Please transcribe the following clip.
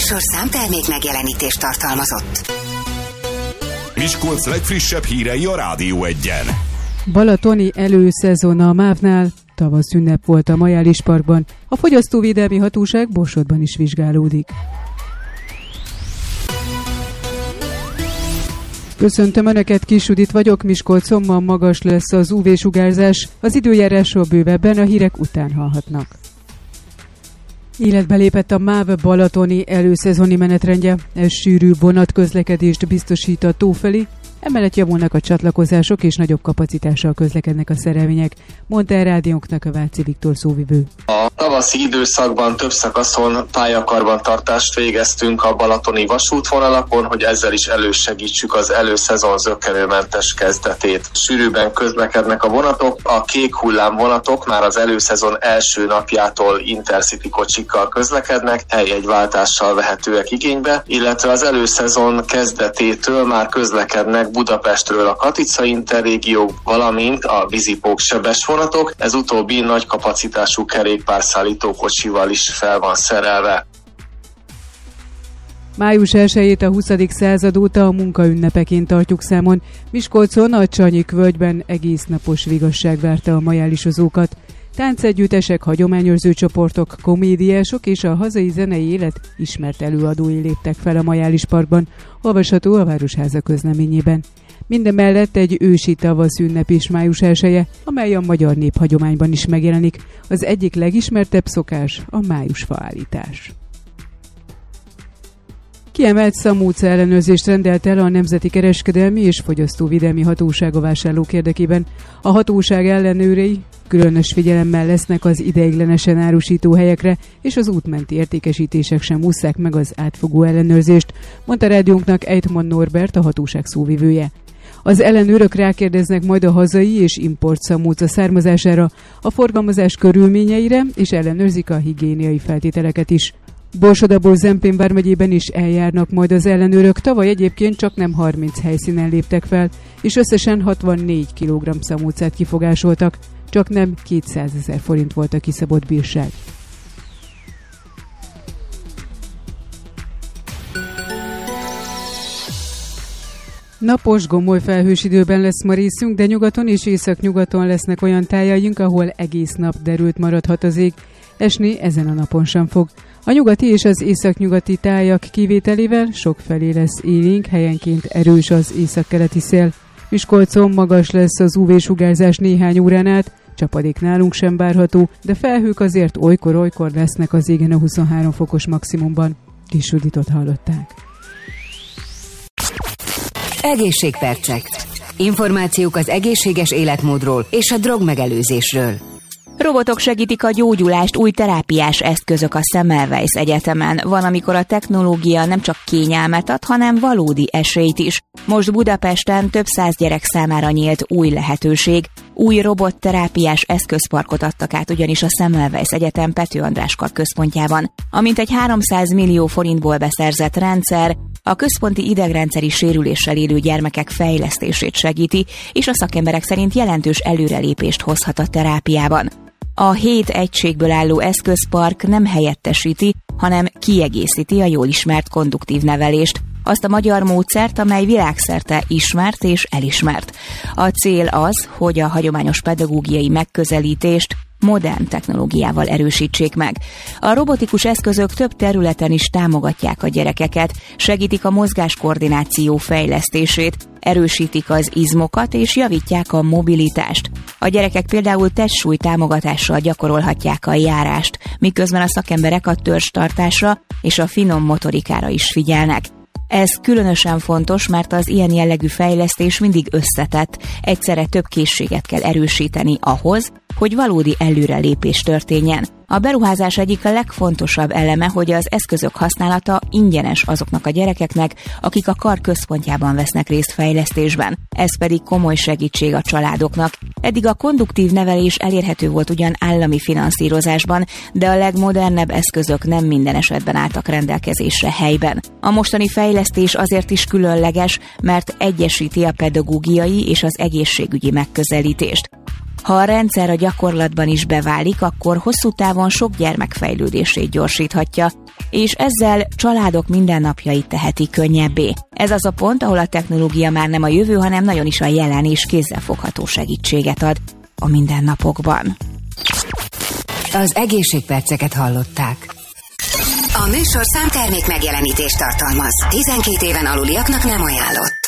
műsor számtermék megjelenítést tartalmazott. Miskolc legfrissebb hírei a Rádió 1-en. Balatoni előszezon a MÁV-nál, tavasz ünnep volt a Majális Parkban, a Fogyasztóvédelmi Hatóság Borsodban is vizsgálódik. Köszöntöm Önöket, Kis Judit vagyok, Miskolcon ma magas lesz az UV-sugárzás, az időjárásról bővebben a hírek után hallhatnak. Életbe lépett a MÁV balatoni előszezoni menetrendje, ez sűrű vonatközlekedést biztosít a tó felé, emellett javulnak a csatlakozások és nagyobb kapacitással közlekednek a szerelvények, mondta el rádiónknak a Váci Viktor szóvivő. A tavaszi időszakban több szakaszon pályakarbantartást végeztünk a balatoni vasútvonalakon, hogy ezzel is elősegítsük az előszezon zökkenőmentes kezdetét. Sűrűbben közlekednek a vonatok, a kék hullám vonatok már az előszezon első napjától Intercity kocsikkal közlekednek, helyjegyváltással vehetőek igénybe, illetve az előszezon kezdetétől már közlekednek Budapestről a Katica Interrégió, valamint a vízipók sebes vonatok, ez utóbbi nagy kapacitású kerékpárszállító kocsival is fel van szerelve. Május 1-ét a 20. század óta a munkaünnepeként tartjuk számon. Miskolcon a Csanyik völgyben egész napos vigasság várta a majálisozókat. Táncegyüttesek, hagyományőrző csoportok, komédiások és a hazai zenei élet ismert előadói léptek fel a Majális Parkban, olvasható a Városháza közleményében. Mindemellett egy ősi tavasz ünnep is május 1-je, amely a magyar néphagyományban is megjelenik. Az egyik legismertebb szokás a májusfaállítás. Kiemelt szamóca ellenőrzést rendelt el a Nemzeti Kereskedelmi és Fogyasztóvédelmi Hatóság a vásárlók érdekében. A hatóság ellenőrei különös figyelemmel lesznek az ideiglenesen árusító helyekre, és az útmenti értékesítések sem ússzák meg az átfogó ellenőrzést, mondta rádiónknak Ejtman Norbert, a hatóság szóvivője. Az ellenőrök rákérdeznek majd a hazai és import szamóca származására, a forgalmazás körülményeire, és ellenőrzik a higiéniai feltételeket is. Borsod-Abaúj-Zempén vármegyében is eljárnak majd az ellenőrök, tavaly egyébként csak nem 30 helyszínen léptek fel, és összesen 64 kg szamócát kifogásoltak, csak nem 200 000 forint volt a kiszabott bírság. Napos, gomoly felhős időben lesz ma részünk, de nyugaton és északnyugaton lesznek olyan tájaink, ahol egész nap derült maradhat az ég. Esni ezen a napon sem fog. A nyugati és az északnyugati tájak kivételével sokfelé lesz élénk, helyenként erős az északkeleti szél. Miskolcon magas lesz az UV-sugárzás néhány órán át, csapadék nálunk sem várható, de felhők azért olykor-olykor lesznek az égen a 23 fokos maximumban. Kis Juditot hallották. Egészségpercek. Információk az egészséges életmódról és a drogmegelőzésről. Robotok segítik a gyógyulást, új terápiás eszközök a Semmelweis Egyetemen. Van, amikor a technológia nem csak kényelmet ad, hanem valódi esélyt is. Most Budapesten több 100 gyerek számára nyílt új lehetőség. Új robotterápiás eszközparkot adtak át ugyanis a Semmelweis Egyetem Pető András Kar központjában. Amint egy 300 millió forintból beszerzett rendszer a központi idegrendszeri sérüléssel élő gyermekek fejlesztését segíti, és a szakemberek szerint jelentős előrelépést hozhat a terápiában. A 7 egységből álló eszközpark nem helyettesíti, hanem kiegészíti a jól ismert konduktív nevelést, azt a magyar módszert, amely világszerte ismert és elismert. A cél az, hogy a hagyományos pedagógiai megközelítést modern technológiával erősítsék meg. A robotikus eszközök több területen is támogatják a gyerekeket, segítik a mozgáskoordináció fejlesztését, erősítik az izmokat és javítják a mobilitást. A gyerekek például testsúly támogatással gyakorolhatják a járást, miközben a szakemberek a törzstartásra és a finom motorikára is figyelnek. Ez különösen fontos, mert az ilyen jellegű fejlesztés mindig összetett, egyszerre több készséget kell erősíteni ahhoz, hogy valódi előrelépés történjen. A beruházás egyik legfontosabb eleme, hogy az eszközök használata ingyenes azoknak a gyerekeknek, akik a kar központjában vesznek részt fejlesztésben. Ez pedig komoly segítség a családoknak. Eddig a konduktív nevelés elérhető volt ugyan állami finanszírozásban, de a legmodernebb eszközök nem minden esetben álltak rendelkezésre helyben. A mostani fejlesztés azért is különleges, mert egyesíti a pedagógiai és az egészségügyi megközelítést. Ha a rendszer a gyakorlatban is beválik, akkor hosszú távon sok gyermek fejlődését gyorsíthatja, és ezzel családok mindennapjait teheti könnyebbé. Ez az a pont, ahol a technológia már nem a jövő, hanem nagyon is a jelen és kézzelfogható segítséget ad a mindennapokban. Az egészségperceket hallották. A műsorszám termék megjelenítést tartalmaz. 12 éven aluliaknak nem ajánlott.